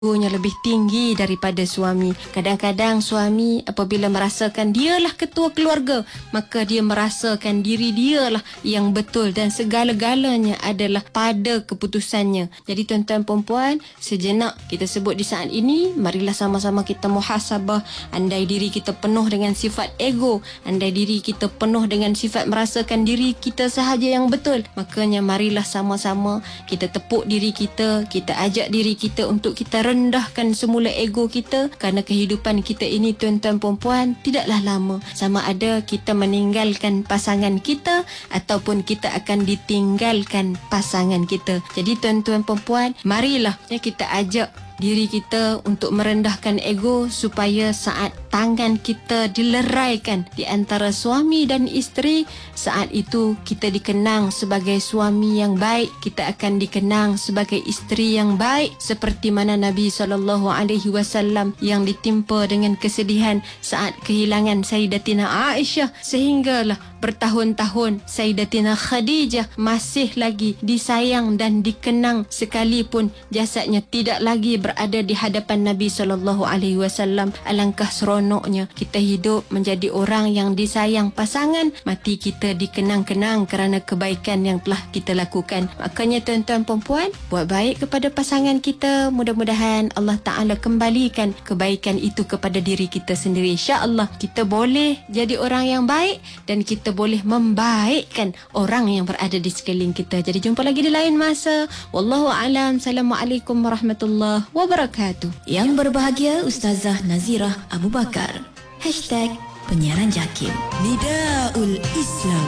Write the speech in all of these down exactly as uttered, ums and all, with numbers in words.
egonya lebih tinggi daripada suami. Kadang-kadang suami apabila merasakan dialah ketua keluarga, maka dia merasakan diri dialah yang betul dan segala-galanya adalah pada keputusannya. Jadi tuan-tuan perempuan, sejenak kita sebut di saat ini, marilah sama-sama kita muhasabah. Andai diri kita penuh dengan sifat ego, andai diri kita penuh dengan sifat merasakan diri kita sahaja yang betul, makanya marilah sama-sama kita tepuk diri kita, kita ajak diri kita untuk kita rendahkan semula ego kita, kerana kehidupan kita ini tuan-tuan perempuan tidaklah lama. Sama ada kita meninggalkan pasangan kita ataupun kita akan ditinggalkan pasangan kita. Jadi tuan-tuan perempuan, marilah ya, kita ajak diri kita untuk merendahkan ego supaya saat tangan kita dileraikan di antara suami dan isteri, saat itu kita dikenang sebagai suami yang baik, kita akan dikenang sebagai isteri yang baik, seperti mana Nabi sallallahu alaihi wasallam yang ditimpa dengan kesedihan saat kehilangan Sayyidatina Aisyah, sehinggalah bertahun-tahun Sayyidatina Khadijah masih lagi disayang dan dikenang sekalipun jasadnya tidak lagi berada di hadapan Nabi sallallahu alaihi wasallam. Alangkah seronoknya kita hidup menjadi orang yang disayang pasangan, mati kita dikenang-kenang kerana kebaikan yang telah kita lakukan. Makanya tuan-tuan perempuan, buat baik kepada pasangan kita, mudah-mudahan Allah Ta'ala kembalikan kebaikan itu kepada diri kita sendiri. InsyaAllah kita boleh jadi orang yang baik dan kita boleh membaikkan orang yang berada di sekeliling kita. Jadi jumpa lagi di lain masa. Wallahu a'lam. Assalamualaikum warahmatullahi wabarakatuh. Yang berbahagia Ustazah Nazirah Abu Bakar. Hashtag Penyiaran Jakim. Nidaul Islam.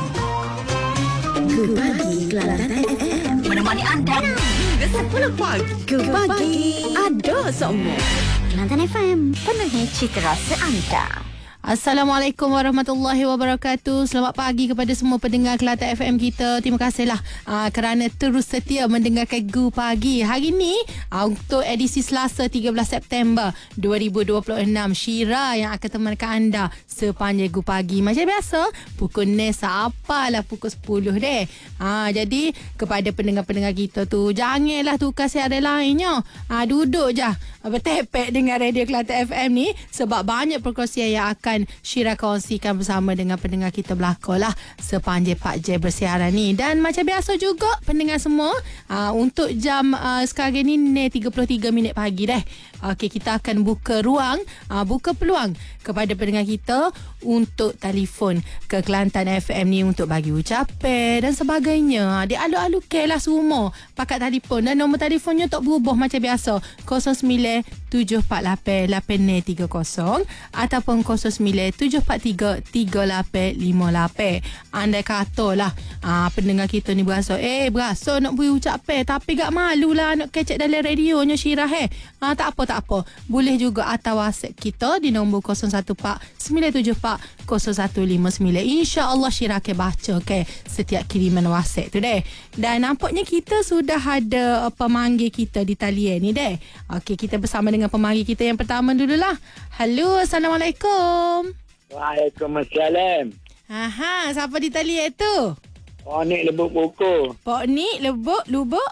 Ke Pagi Kelantan F M. Menemani anda hingga sepuluh pagi. Ke Pagi ada semua. Kelantan F M, penuhi cita rasa anda. Assalamualaikum warahmatullahi wabarakatuh. Selamat pagi kepada semua pendengar Kelantan F M kita. Terima kasihlah uh, kerana terus setia mendengarkan Gu Pagi. Hari ini uh, untuk edisi Selasa tiga belas September dua ribu dua puluh enam, Syira yang akan temankan anda sepanjang Gu Pagi. Macam biasa, pukul ni apalah pukul sepuluh deh. Uh, jadi kepada pendengar-pendengar kita tu, janganlah tukar siaran lainnya. Uh, duduk je bertepek dengan radio Kelantan F M ni, sebab banyak perkongsian yang akan Syira kongsikan bersama dengan pendengar kita belakang lah sepanjang empat jam bersiaran ni. Dan macam biasa juga pendengar semua, aa, untuk jam aa, sekarang ni ni tiga puluh tiga minit pagi dah. Okey, kita akan buka ruang, aa, buka peluang kepada pendengar kita untuk telefon ke Kelantan F M ni untuk bagi ucapan dan sebagainya. Dia alu-alukan lah semua pakat telefon, dan nombor telefonnya tak berubah macam biasa, kosong sembilan tujuh empat lapan lapan tiga kosong ataupun kosong sembilan tujuh empat tiga tiga lapan lima lapan. Andai katalah aa, pendengar kita ni berasa eh berasa nak beri ucapan tapi gak malu lah nak kecek dalam radionya Syirah eh. Ha, tak apa tak apa, boleh juga atau WhatsApp kita di nombor kosong satu empat sembilan tujuh empat kosong satu lima sembilan. InsyaAllah Syirah akan baca okay, setiap kiriman WhatsApp tu deh. Dan nampaknya kita sudah ada uh, pemanggil kita di talian ni deh. Okey, kita bersama dengan pemanggil kita yang pertama dululah. Halo, Assalamualaikum. Waalaikumsalam. Aha, siapa di talian tu? Oh, ni lebuk buku. Pak Nik, lebuk, lubuk.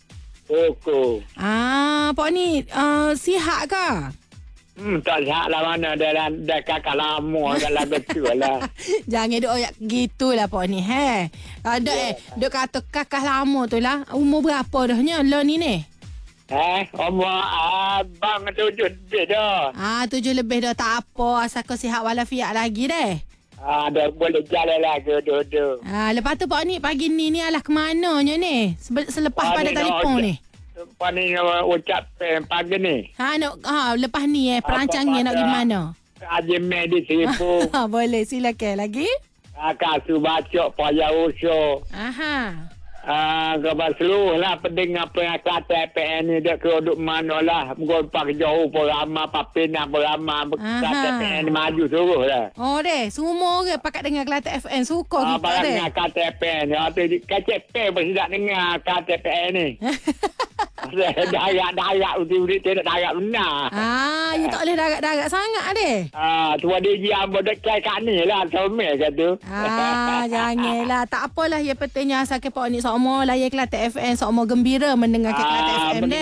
Buku. Ah, Pak Nik, uh, sihat ke? Hmm, tak sihat lah mana. Dah, dah kakak lama kalau betul lah. Jangan duk oyak gitulah Pak Nik, he. Ada yeah. eh, duk kata kakak lama tu lah. Umur berapa dahnya lo ni ni? Eh, umur abang tujuh lebih dah. Ah, tujuh lebih dah, tak apa. Asal kau sihat walafiat lagi deh. Ah, dah boleh jalan lagi duduk. Ah, lepas tu Pak Nik pagi ni ni alah ke mananya ni? Selepas pada telefon ni. Lepas ni ucap pagi ni. Ha, nak, ha, lepas ni eh, perancangnya nak pergi mana? Haji Medi Seribu. Boleh, silakan lagi. Kakak su baca payah usul. Aha. Ah, kepada seluruh lah pendengar Kelantan F M ni dia keduduk mana lah. Mungkin pak jauh beramah, papina beramah, Kelantan F M ni maju suruh lah. Oh deh, semua orang pakat dengar Kelantan F M, suka ah, kita deh. Dengar Kelantan F M ni. Kacik P pun tidak dengar Kelantan F M ni. Darat-darat uti-uti tidak darat benar. Ah, you tak boleh darat-darat sangat deh. Ah, tua dia jiam berdekat kat ni lah, somel kata. Ah, janganlah. Tak apalah, yang pentingnya asal ke Pak Nik semua layan Kelantan F M, semua gembira mendengarkan Kelantan F M deh.